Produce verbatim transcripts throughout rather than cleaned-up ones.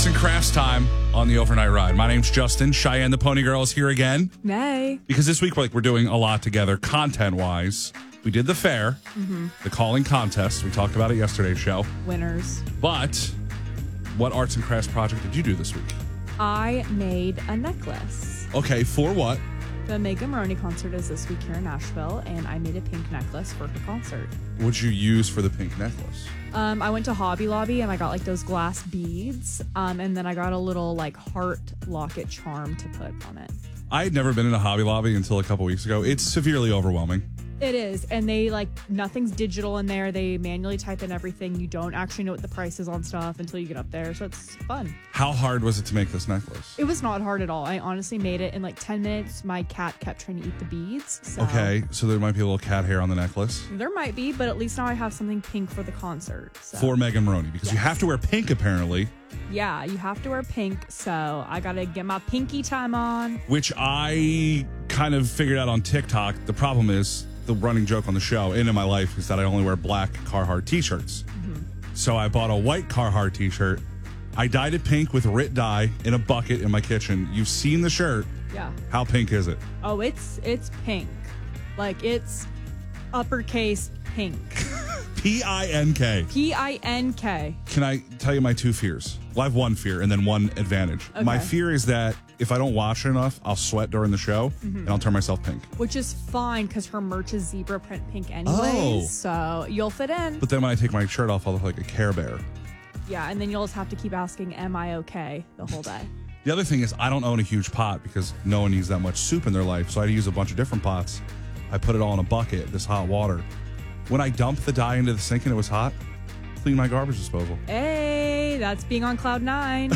and crafts time on the overnight ride. My name's Justin. Cheyenne the Pony Girl is here again. Nay. Because this week, like, we're doing a lot together content-wise. We did the fair, mm-hmm. the calling contest. We talked about it yesterday's show. Winners. But what arts and crafts project did you do this week? I made a necklace. Okay, for what? The Megan Maroney concert is this week here in Nashville, and I made a pink necklace for her concert. What'd you use for the pink necklace? Um, I went to Hobby Lobby and I got like those glass beads, um, and then I got a little like heart locket charm to put on it. I had never been in a Hobby Lobby until a couple weeks ago. It's severely overwhelming. It is, and they like nothing's digital in there. They manually type in everything. You don't actually know what the price is on stuff until you get up there, so it's fun. How hard was it to make this necklace? It was not hard at all. I honestly made it in like ten minutes. My cat kept trying to eat the beads. So. Okay, so there might be a little cat hair on the necklace. There might be, but at least now I have something pink for the concert. So. For Megan Maroney, because yes. you have to wear pink apparently. Yeah, you have to wear pink, so I gotta get my pinky time on. Which I kind of figured out on TikTok. The problem is, the running joke on the show and in my life is that I only wear black Carhartt t-shirts. Mm-hmm. So I bought a white Carhartt t-shirt. I dyed it pink with Rit dye in a bucket in my kitchen. You've seen the shirt. Yeah. How pink is it? Oh, it's it's pink. Like it's uppercase pink. P I N K. P I N K. Can I tell you my two fears? Well, I have one fear and then one advantage. Okay. My fear is that if I don't wash it enough, I'll sweat during the show mm-hmm. and I'll turn myself pink. Which is fine because her merch is zebra print pink anyways, oh. so you'll fit in. But then when I take my shirt off, I'll look like a Care Bear. Yeah, and then you'll just have to keep asking, am I okay the whole day? The other thing is I don't own a huge pot because no one needs that much soup in their life, so I use a bunch of different pots. I put it all in a bucket, this hot water. When I dumped the dye into the sink and it was hot, clean my garbage disposal. Hey, that's being on cloud nine.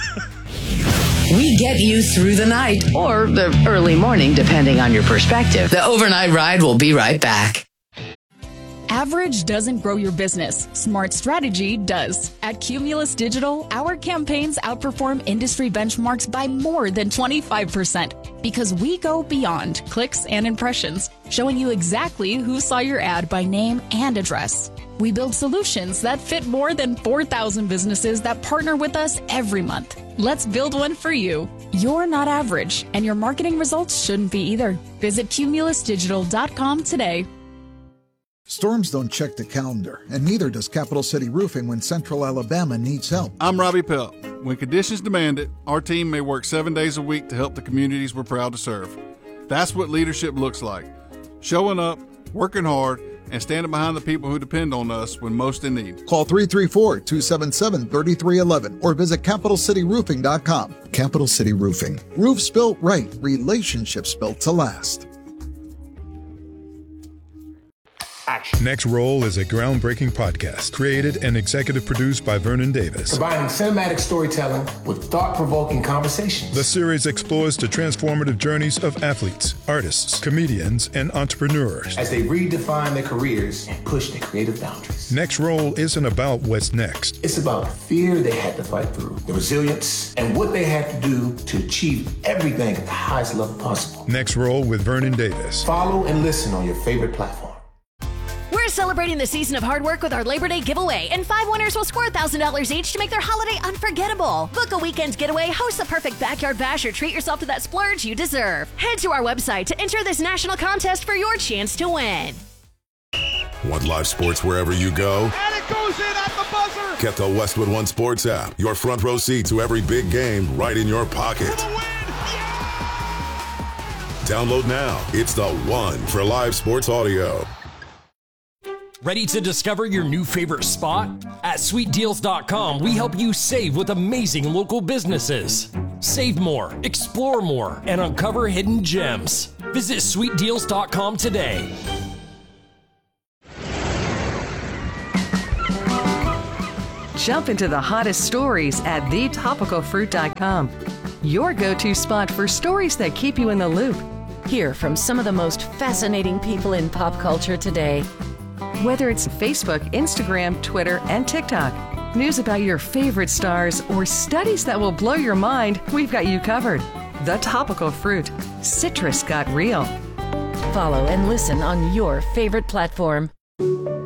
We get you through the night or the early morning, depending on your perspective. The overnight ride will be right back. Average doesn't grow your business. Smart strategy does. At Cumulus Digital, our campaigns outperform industry benchmarks by more than twenty-five percent because we go beyond clicks and impressions, showing you exactly who saw your ad by name and address. We build solutions that fit more than four thousand businesses that partner with us every month. Let's build one for you. You're not average, and your marketing results shouldn't be either. Visit cumulus digital dot com today. Storms don't check the calendar, and neither does Capital City Roofing when Central Alabama needs help. I'm Robbie Pelt. When conditions demand it, our team may work seven days a week to help the communities we're proud to serve. That's what leadership looks like. Showing up, working hard, and standing behind the people who depend on us when most in need. Call three three four, two seven seven, three three one one or visit capital city roofing dot com. Capital City Roofing. Roofs built right, relationships built to last. Action. Next Roll is a groundbreaking podcast created and executive produced by Vernon Davis. Combining cinematic storytelling with thought-provoking conversations. The series explores the transformative journeys of athletes, artists, comedians, and entrepreneurs as they redefine their careers and push their creative boundaries. Next Roll isn't about what's next. It's about the fear they had to fight through, the resilience, and what they had to do to achieve everything at the highest level possible. Next Roll with Vernon Davis. Follow and listen on your favorite platform. We're celebrating the season of hard work with our Labor Day giveaway, and five winners will score one thousand dollars each to make their holiday unforgettable. Book a weekend getaway, host the perfect backyard bash, or treat yourself to that splurge you deserve. Head to our website to enter this national contest for your chance to win. Want live sports wherever you go? And it goes in at the buzzer! Get the Westwood One Sports app. Your front row seat to every big game right in your pocket. Yeah! Download now. It's the one for live sports audio. Ready to discover your new favorite spot? At sweet deals dot com, we help you save with amazing local businesses. Save more, explore more, and uncover hidden gems. Visit sweet deals dot com today. Jump into the hottest stories at the topical fruit dot com. Your go-to spot for stories that keep you in the loop. Hear from some of the most fascinating people in pop culture today. Whether it's Facebook, Instagram, Twitter, and TikTok, news about your favorite stars, or studies that will blow your mind, we've got you covered. The Topical Fruit. Citrus got real. Follow and listen on your favorite platform.